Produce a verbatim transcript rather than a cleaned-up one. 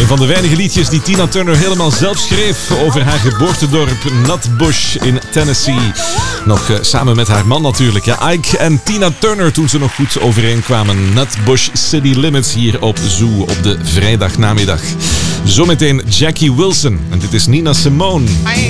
Een van de weinige liedjes die Tina Turner helemaal zelf schreef over haar geboortedorp Nutbush in Tennessee. Nog uh, samen met haar man natuurlijk. Ja, Ike en Tina Turner toen ze nog goed overeenkwamen. Nutbush City Limits hier op Zoo op de vrijdagnamiddag. Zometeen Jackie Wilson. En dit is Nina Simone.